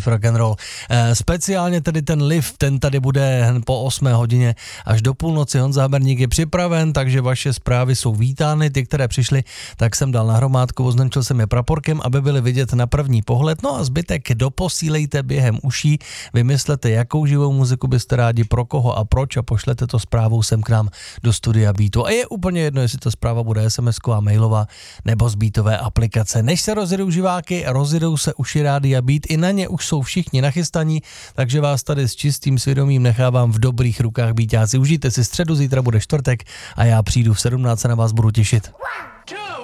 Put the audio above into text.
Live Rock and Roll. Speciálně tedy ten live, ten tady bude po 8 hodině až do půlnoci. Honza Haberník je připraven, takže vaše zprávy jsou vítány. Ty, které přišly, tak jsem dal na hromádku, označil jsem je praporkem, aby byly vidět na první pohled. No a zbytek doposílejte během uší, vymyslete, jakou živou muziku byste rádi, pro koho a proč a pošlete to zprávou sem k nám do studia Beatu. A je úplně jedno, jestli ta zpráva bude SMS-ková, mailová nebo z Beatové aplikace. Než se rozjedou živáky, rozjedou se uši Rádia Beat, i na ně už jsou všichni nachystaní, takže vás tady s čistým svědomím nechávám v dobrých rukách, Beatáci. Užijte si středu, zítra bude čtvrtek a já přijdu v 17 a na vás budu těšit.